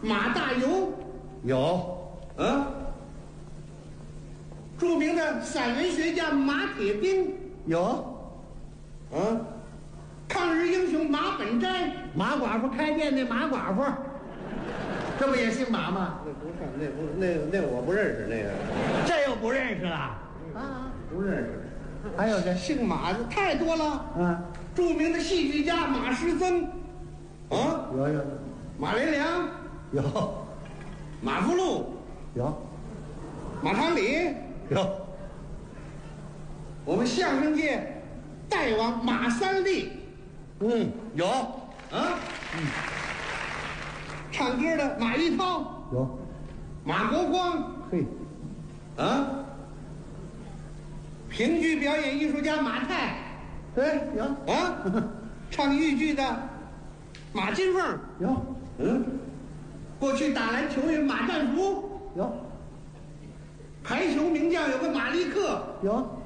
马大有有， 著名的散文学家马铁兵有， 抗日英雄马本斋， 马寡妇开店那马寡妇，这不也姓马吗？ 那我不认识那个， 这又不认识了啊，不认识。 还有这姓马的太多了，著名的戏剧家马师曾， 有， 马连良有， 马福禄有， 马堂里有， 我们相声界大王马三立， 有， 唱歌的马一涛有， 马国光， 嘿， 评剧表演艺术家马泰， 对，有， 唱豫剧的马金凤， 有， 过去打篮球有马占福， 有， 排球名将有个马利克， 有，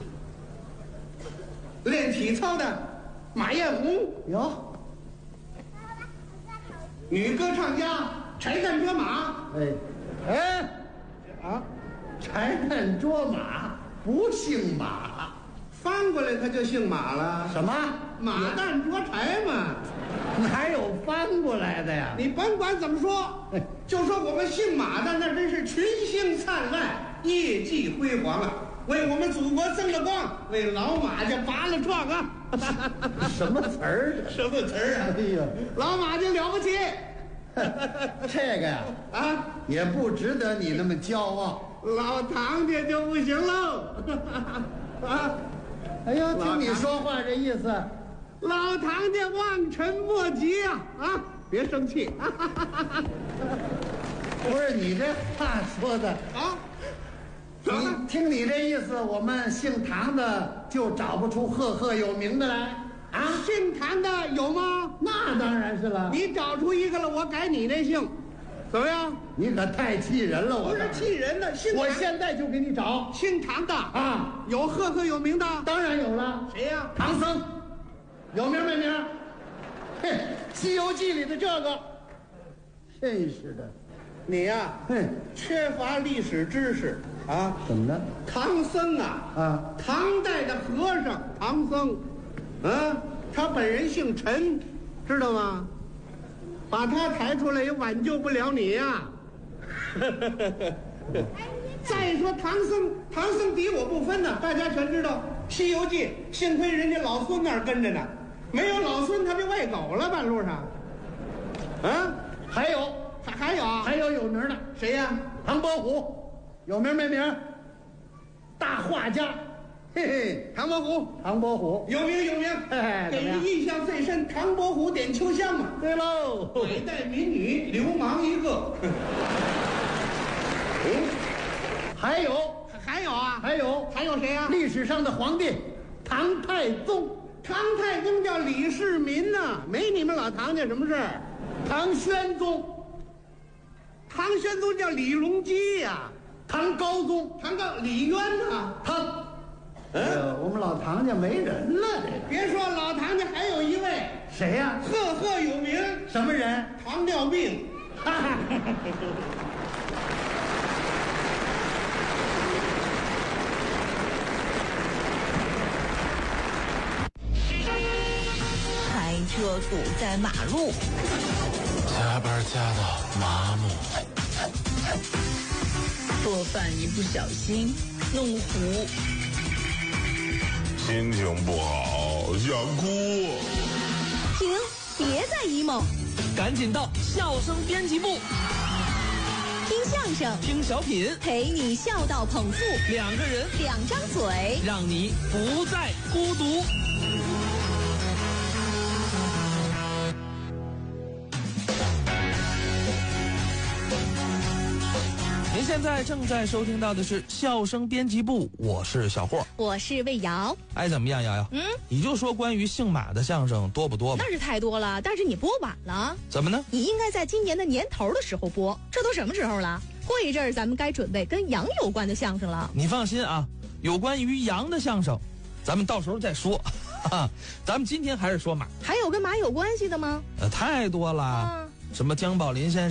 练体操的马艳红， 有， 女歌唱家柴旦卓玛， 柴旦卓玛不姓马， 翻过来他就姓马了。 什么？ 马旦卓柴嘛， 哪有翻过来的呀？ 你甭管怎么说，就说我们姓马的那真是群星灿烂，业绩辉煌啊，为我们祖国增了光，为老马家拔了创啊！ 什么词儿？ 什么词儿啊？ 哎呀， 老马就了不起， 这个呀，也不值得你那么骄傲。 老唐家就不行喽， 哎呦，听你说话这意思， 老唐家望尘莫及啊！别生气， 不是你这话说的你听你这意思，我们姓唐的就找不出赫赫有名的来姓唐的有吗？ 那当然是了。 你找出一个了，我改你那姓，怎么样？ 你可太气人了， 不是气人的， 我现在就给你找姓唐的有赫赫有名的， 当然有了。 谁呀？ 唐僧，有名没名？嘿，《西游记》里的这个，真是的。 你呀，缺乏历史知识怎么的？ 唐僧唐代的和尚唐僧，他本人姓陈，知道吗？把他抬出来也挽救不了你呀。再说唐僧敌我不分呢，大家全知道《西游记》，幸亏人家老孙那儿跟着呢，没有老孙他就喂狗了，半路上。还有有名的谁呀？ 唐伯虎，有名没名？大画家， 嘿嘿，唐伯虎有名，给人印象最深。唐伯虎点秋香嘛。 对喽， 百代民女流氓一个。还有谁呀？ 历史上的皇帝唐太宗， 唐太宗叫李世民呐，没你们老唐家什么事儿。 唐玄宗叫李隆基呀， 唐高宗李渊呐， 我们老唐家没人了， 别说老唐家还有一位， 谁呀？ 赫赫有名， 什么人？ 糖尿病。 开车堵在马路， 加班加到麻木， 做饭一不小心弄糊， 心情不好想哭。 停，别再 emo， 赶紧到笑声编辑部， 听相声， 听小品， 陪你笑到捧腹， 两个人两张嘴， 让你不再孤独。您现在正在收听到的是笑声编辑部，我是小霍， 我是魏瑶。 怎么样，瑶瑶？你就说关于姓马的相声多不多吧？ 那是太多了，但是你播晚了。 怎么呢？ 你应该在今年的年头的时候播，这都什么时候了？过一阵儿咱们该准备跟羊有关的相声了。 你放心啊，有关于羊的相声，咱们到时候再说。咱们今天还是说马。 还有跟马有关系的吗？ 太多了，什么姜宝林先生。